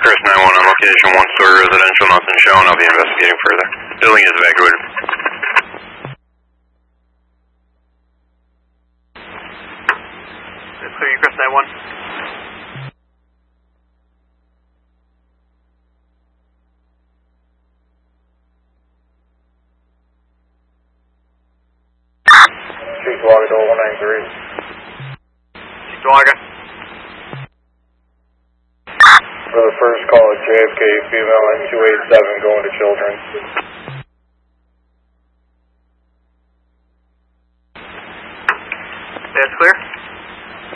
Chris 9-1 on location, one-story residential, nothing shown. I'll be investigating further. Building is evacuated. It's clear, Chris 9-1. Cheektowaga, door 193. Cheektowaga. For the first call at JFK, female N287 going to Children's. That's clear.